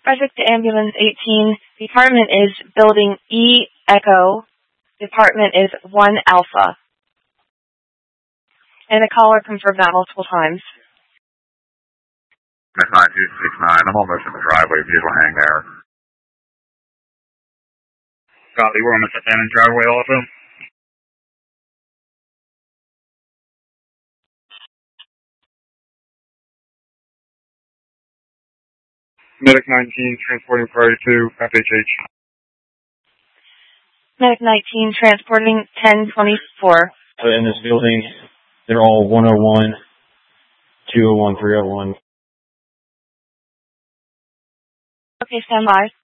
Frederick to Ambulance 18. Department is Building E Echo. Department is 1 Alpha. And the caller confirmed that multiple times. That's 9269. I'm almost in the driveway. If you will hang there. Copy. We're almost at the end driveway also. Medic 19 transporting priority to FHH. Medic 19 transporting 1024. In this building, they're all 101, 201, 301. Okay, stand by.